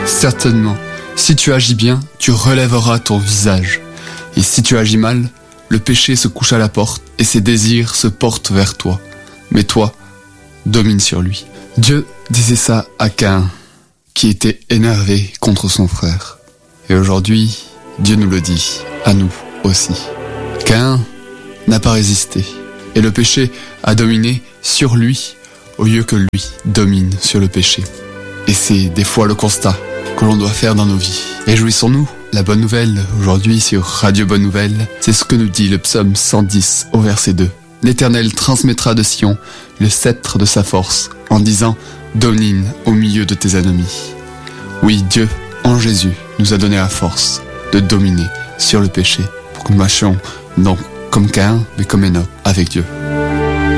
Certainement, si tu agis bien, tu relèveras ton visage. Et si tu agis mal, le péché se couche à la porte et ses désirs se portent vers toi. Mais toi, domine sur lui. Dieu disait ça à Caïn, qui était énervé contre son frère. Et aujourd'hui, Dieu nous le dit, à nous aussi. Caïn n'a pas résisté, et le péché a dominé sur lui, au lieu que lui domine sur le péché. Et c'est des fois le constat que l'on doit faire dans nos vies. Réjouissons-nous, la bonne nouvelle aujourd'hui sur Radio Bonne Nouvelle, c'est ce que nous dit le psaume 110 au verset 2. L'Éternel transmettra de Sion le sceptre de sa force, en disant « Domine au milieu de tes ennemis ». Oui, Dieu, en Jésus, nous a donné la force de dominer sur le péché, pour que nous marchions non comme Caïn, mais comme Enoch, avec Dieu.